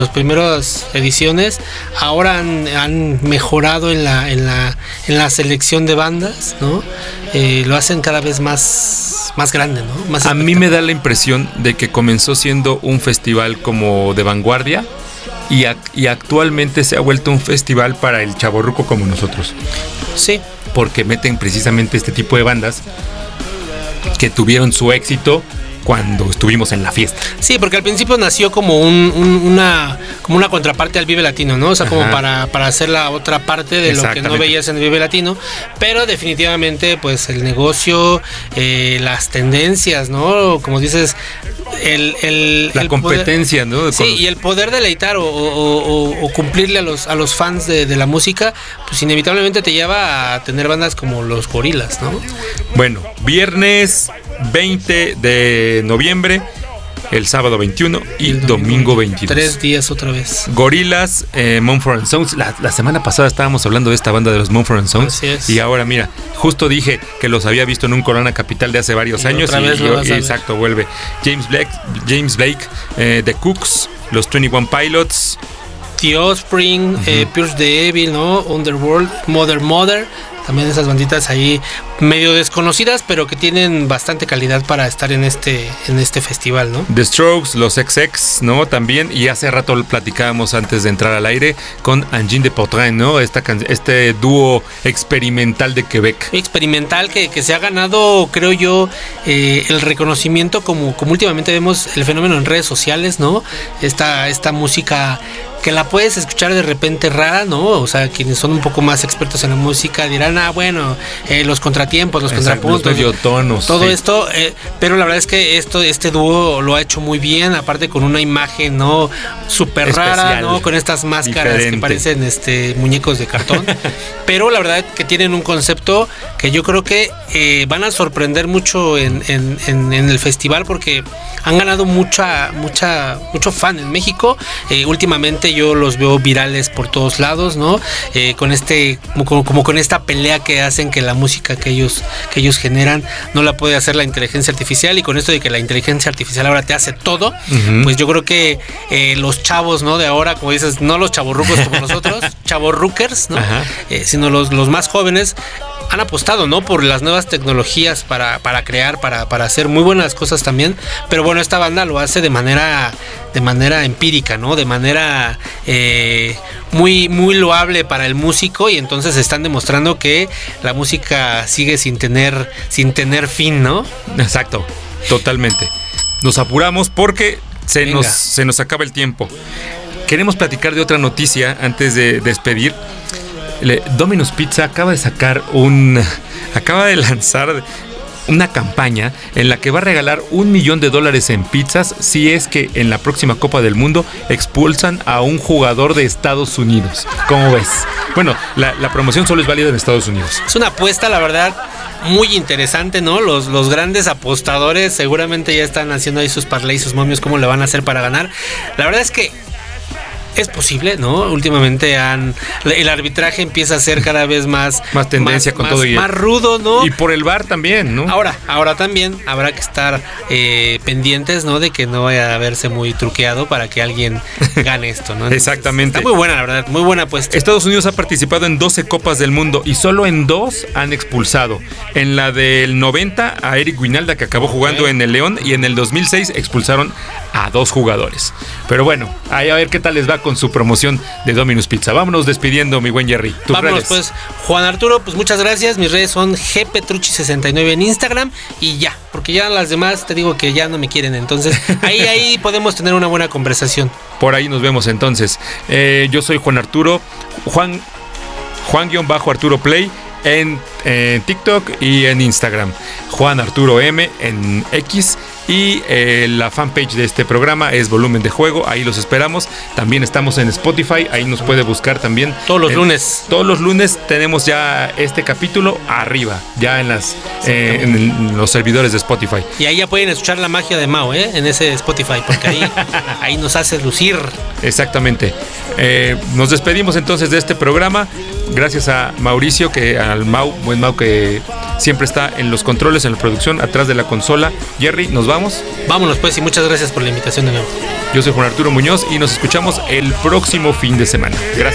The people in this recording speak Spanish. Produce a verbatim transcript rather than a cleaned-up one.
las primeras ediciones, ahora han, han mejorado en la, en la, en la selección de bandas, ¿no? Eh, lo hacen cada vez más, más grande, ¿no? Más a mí me da la impresión de que comenzó siendo un festival como de vanguardia y, a, y actualmente se ha vuelto un festival para el chavorruco como nosotros. Sí. Porque meten precisamente este tipo de bandas que tuvieron su éxito cuando estuvimos en la fiesta. Sí, porque al principio nació como un, un, una como una contraparte al Vive Latino, ¿no? O sea, como para, para hacer la otra parte de lo que no veías en el Vive Latino, pero definitivamente pues el negocio, eh, las tendencias, ¿no? Como dices, el, el la el competencia, poder, ¿no? Sí, y el poder deleitar o, o, o, o cumplirle a los a los fans de, de la música, pues inevitablemente te lleva a tener bandas como los Gorilas, ¿no? Bueno, viernes veinte de noviembre, el sábado veintiuno y el domingo, domingo veintidós. Tres días otra vez. Gorilas, eh, Mumford and Sons. La, la semana pasada estábamos hablando de esta banda de los Mumford and Sons. Así es. Y ahora mira, justo dije que los había visto en un Corona Capital de hace varios y años. Otra y, vez y, lo vas y a exacto, vuelve. James Blake, James Blake, eh, The Cooks, los veintiuno Pilots, The Offspring, uh-huh. eh, Pierce the Evil, ¿no? Underworld, Mother Mother. También esas banditas ahí medio desconocidas, pero que tienen bastante calidad para estar en este en este festival, ¿no? The Strokes, los equis equis, ¿no? También, y hace rato platicábamos antes de entrar al aire con Angine de Portrain, ¿no? Esta, este dúo experimental de Quebec. Experimental que, que se ha ganado, creo yo, eh, el reconocimiento como, como últimamente vemos el fenómeno en redes sociales, ¿no? Esta, esta música que la puedes escuchar de repente rara, ¿no? O sea, quienes son un poco más expertos en la música dirán, ah, bueno, eh, los contratiempos, los Exacto, contrapuntos, los tonos, todo sí. esto, eh, pero la verdad es que esto, este dúo lo ha hecho muy bien, aparte con una imagen, ¿no? Súper rara, ¿no? Con estas máscaras diferente. Que parecen este, muñecos de cartón, pero la verdad que tienen un concepto que yo creo que eh, van a sorprender mucho en, en, en, en el festival porque han ganado mucha, mucha, mucho fan en México. Eh, últimamente yo los veo virales por todos lados, ¿no? Eh, con este, como, como con esta pelea que hacen que la música que ellos, que ellos generan no la puede hacer la inteligencia artificial, y con esto de que la inteligencia artificial ahora te hace todo, uh-huh. pues yo creo que eh, los chavos, ¿no? De ahora, como dices, no los chavorrucos como nosotros, chavorruckers, ¿no? Uh-huh. Eh, sino los, los más jóvenes han apostado, ¿no? Por las nuevas tecnologías para, para crear, para, para hacer muy buenas cosas también. Pero bueno, esta banda lo hace de manera, de manera empírica, ¿no? De manera eh, muy, muy loable para el músico, y entonces están demostrando que la música sigue sin tener, sin tener fin, ¿no? Exacto, totalmente. Nos apuramos porque se nos, se nos acaba el tiempo. Queremos platicar de otra noticia antes de despedir. Domino's Pizza acaba de sacar un acaba de lanzar una campaña en la que va a regalar un millón de dólares en pizzas si es que en la próxima Copa del Mundo expulsan a un jugador de Estados Unidos. ¿Cómo ves? Bueno, la, la promoción solo es válida en Estados Unidos. Es una apuesta, la verdad, muy interesante, ¿no? Los, los grandes apostadores seguramente ya están haciendo ahí sus parlays, sus momios, cómo le van a hacer para ganar. La verdad es que es posible, ¿no? Últimamente han el arbitraje empieza a ser cada vez más más tendencia más, con más, todo y más rudo, ¿no? Y por el V A R también, ¿no? Ahora, ahora también habrá que estar eh, pendientes, ¿no? De que no vaya a verse muy truqueado para que alguien gane esto, ¿no? Entonces, exactamente. Está muy buena, la verdad, muy buena apuesta. Estados Unidos ha participado en doce Copas del Mundo y solo en dos han expulsado. En la del noventa a Eric Guinalda, que acabó jugando okay. en el León, y en el dos mil seis expulsaron a dos jugadores. Pero bueno, ahí a ver qué tal les va con su promoción de Domino's Pizza. Vámonos despidiendo, mi buen Jerry. ¿Tus Vámonos redes? Pues, Juan Arturo, pues muchas gracias. Mis redes son G Petrucci sesenta y nueve en Instagram y ya, porque ya las demás te digo que ya no me quieren. Entonces, ahí, ahí podemos tener una buena conversación. Por ahí nos vemos entonces. Eh, yo soy Juan Arturo, Juan, Juan-Arturo Play en eh, TikTok y en Instagram. Juan Arturo M en X. Y eh, la fanpage de este programa es Volumen de Juego, ahí los esperamos. También estamos en Spotify, ahí nos puede buscar también. Todos los en, lunes. Todos los lunes tenemos ya este capítulo arriba, ya en las eh, en los servidores de Spotify. Y ahí ya pueden escuchar la magia de Mao, ¿eh? En ese Spotify, porque ahí, ahí nos hace lucir. Exactamente. Eh, nos despedimos entonces de este programa. Gracias a Mauricio, que al Mau, buen Mau, que siempre está en los controles, en la producción, atrás de la consola. Jerry, ¿nos vamos? Vámonos pues, y muchas gracias por la invitación de nuevo. Yo soy Juan Arturo Muñoz y nos escuchamos el próximo fin de semana. Gracias.